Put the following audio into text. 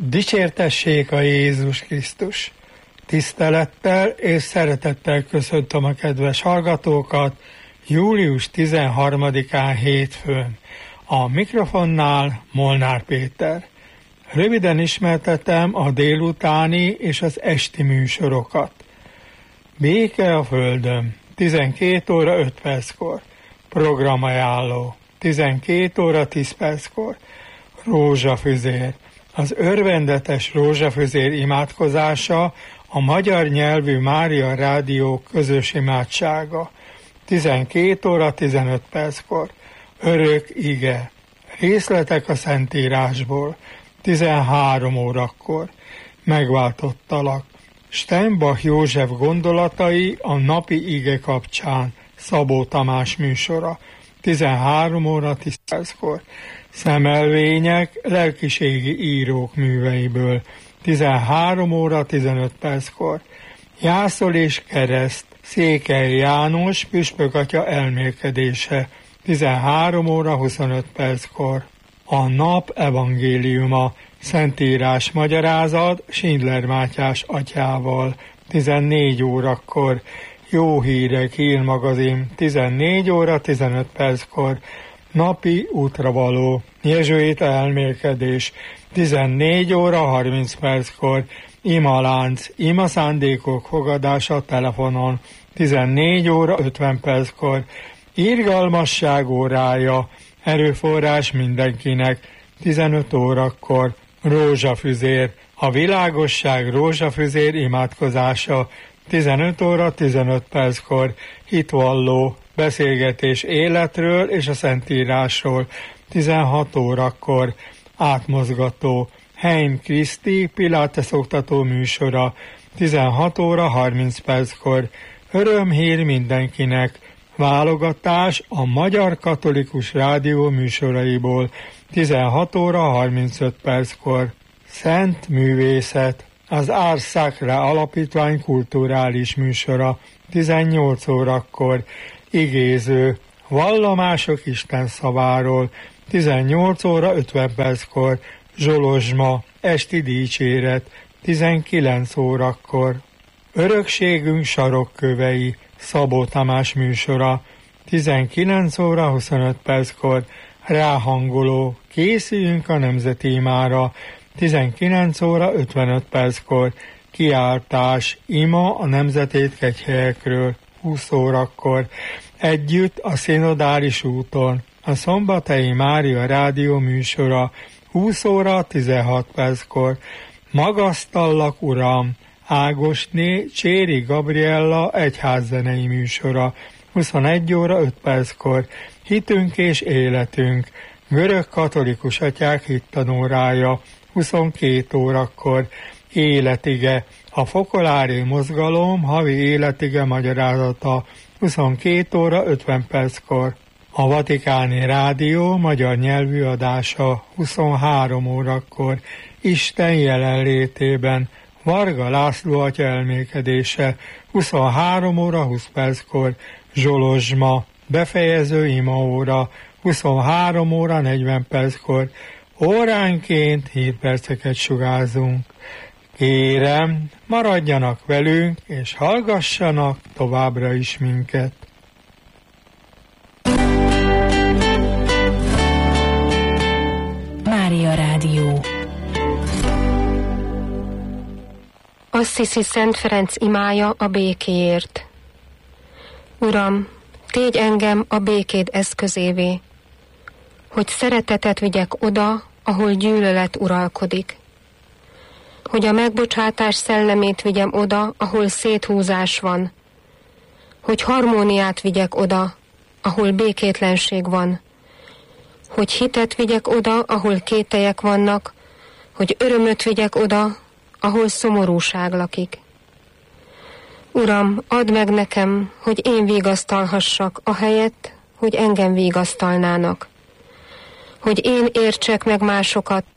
Dicsértessék a Jézus Krisztus! Tisztelettel és szeretettel köszöntöm a kedves hallgatókat július 13-án hétfőn. A mikrofonnál Molnár Péter. Röviden ismertetem a délutáni és az esti műsorokat. Béke a Földön, 12 óra 5 perckor. Programajánló, 12 óra 10 perckor. Rózsafüzér. Az örvendetes rózsafüzér imádkozása a magyar nyelvű Mária Rádió közös imádsága. 12 óra 15 perckor. Örök ige. Részletek a Szentírásból. 13 órakor. Megváltottalak. Steinbach József gondolatai a napi ige kapcsán. Szabó Tamás műsora. 13 óra 10 perckor. Szemelvények lelkiségi írók műveiből. 13 óra 15 perckor. Jászol és kereszt. Székely János püspökatya elmélkedése. 13 óra 25 perckor. A nap evangéliuma. Szentírás magyarázat Schindler Mátyás atyával. 14 órakor. Jó hírek hírmagazin. 14 óra 15 perckor. Napi útravaló. Jezsuita elmélkedés. 14 óra 30 perckor. Imalánc. Ima szándékok fogadása telefonon. 14 óra 50 perckor. Irgalmasság órája. Erőforrás mindenkinek. 15 órakor. Rózsafüzér. A világosság rózsafüzér imádkozása. 15 óra 15 perckor. Hitvalló. Beszélgetés életről és a Szentírásról. 16 órakor. Átmozgató. Hein Kriszti Pilates oktató műsora. 16 óra 30 perckor. Örömhír mindenkinek. Válogatás a Magyar Katolikus Rádió műsoraiból. 16 óra 35 perckor. Szent művészet. Az Ars Sacra Alapítvány kulturális műsora. 18 órakor. Igéző. Vallomások Isten szaváról. 18 óra 50 perckor. Zsolozsma. Esti dicséret. 19 órakor. Örökségünk sarokkövei. Szabó Tamás műsora. 19 óra 25 perckor. Ráhangoló. Készüljünk a nemzeti imára. 19 óra 55 perckor. Kiáltás. Ima a nemzetét kegyhelyekről. 20 órakor. Együtt a szinodális úton. A Szombathelyi Mária Rádió műsora. 20 óra 16 perckor. Magasztallak, Uram! Ágosné Cséri Gabriella egyházzenei műsora. 21 óra 5 perckor. Hitünk és életünk. Görög katolikus atyák hittanórája. 22 órakor. Életige. A Fokolári mozgalom havi életige magyarázata. 22 óra 50 perckor. A Vatikáni Rádió magyar nyelvű adása. 23 órakor. Isten jelenlétében. Varga László atya elmélkedése. 23 óra 20 perckor. Zsolozsma. Befejező imaóra. 23 óra 40 perckor. Óránként hírperceket sugárzunk. Kérem, maradjanak velünk, és hallgassanak továbbra is minket. Mária Rádió. Assisi Szent Ferenc imája a békéért. Uram, tégy engem a békéd eszközévé, hogy szeretetet vigyek oda, ahol gyűlölet uralkodik. Hogy a megbocsátás szellemét vigyem oda, ahol széthúzás van. Hogy harmóniát vigyek oda, ahol békétlenség van. Hogy hitet vigyek oda, ahol kételyek vannak. Hogy örömöt vigyek oda, ahol szomorúság lakik. Uram, add meg nekem, hogy én vigasztalhassak, ahelyett, hogy engem vigasztalnának. Hogy én értsek meg másokat,